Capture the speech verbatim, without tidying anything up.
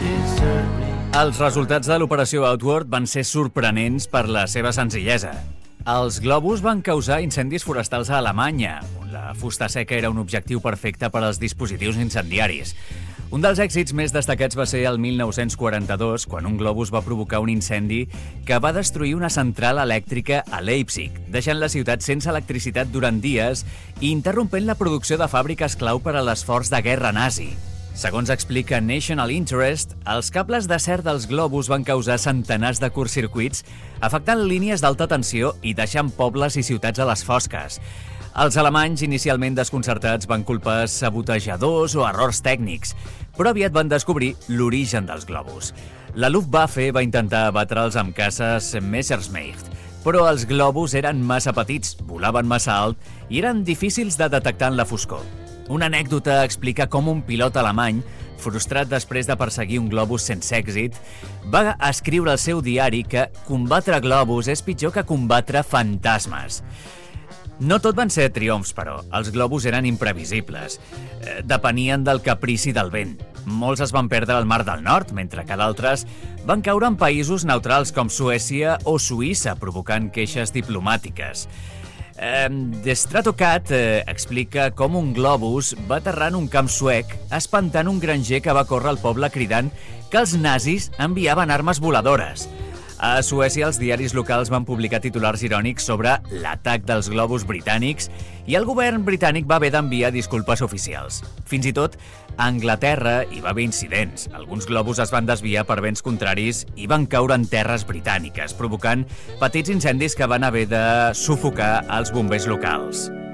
Els resultats de l'operació Outward van ser sorprenents per la seva senzillesa. Els globus van causar incendis forestals a Alemanya, on la fusta seca era un objectiu perfecte per als dispositius incendiaris. Un dels èxits més destacats va ser el mil nou-cents quaranta-dos, quan un globus va provocar un incendi que va destruir una central elèctrica a Leipzig, deixant la ciutat sense electricitat durant dies i interrompent la producció de fàbriques clau per a l'esforç de guerra nazi. Segons explica National Interest, els cables d'acer dels globus van causar centenars de curtcircuits, afectant línies d'alta tensió i deixant pobles i ciutats a les fosques. Els alemanys, inicialment desconcertats, van culpar sabotejadors o errors tècnics, però aviat van descobrir l'origen dels globus. La Luftwaffe va intentar abatre'ls amb caces Messerschmitt, però els globus eren massa petits, volaven massa alt i eren difícils de detectar en la foscor. Una anècdota explica com un pilot alemany, frustrat després de perseguir un globus sense èxit, va escriure al seu diari que combatre globus és pitjor que combatre fantasmes. No tot van ser triomfs, però. Els globus eren imprevisibles. Depenien del caprici del vent. Molts es van perdre al Mar del Nord, mentre que d'altres van caure en països neutrals com Suècia o Suïssa, provocant queixes diplomàtiques. Eh, The Stratocat eh, explica com un globus va aterrar en un camp suec, espantant un granger que va córrer al poble cridant que els nazis enviaven armes voladores. A Suècia, els diaris locals van publicar titulars irònics sobre l'atac dels globus britànics i el govern britànic va haver d'enviar disculpes oficials. Fins i tot, a Anglaterra hi va haver incidents. Alguns globus es van desviar per vents contraris i van caure en terres britàniques, provocant petits incendis que van haver de sufocar els bombers locals.